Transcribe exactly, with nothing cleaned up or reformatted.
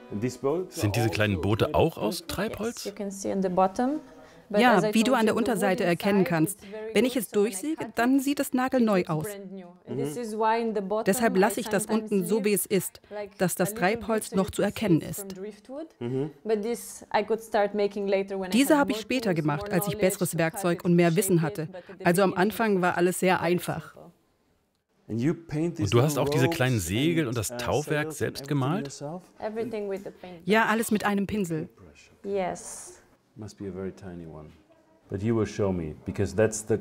Sind diese kleinen Boote auch aus Treibholz? Ja, wie du an der Unterseite erkennen kannst. Wenn ich es durchsäge, dann sieht es nagelneu aus. Deshalb lasse ich das unten so, wie es ist, dass das Treibholz noch zu erkennen ist. Diese habe ich später gemacht, als ich besseres Werkzeug und mehr Wissen hatte. Also am Anfang war alles sehr einfach. Und du hast auch diese kleinen Segel und das Tauwerk selbst gemalt? Ja, alles mit einem Pinsel.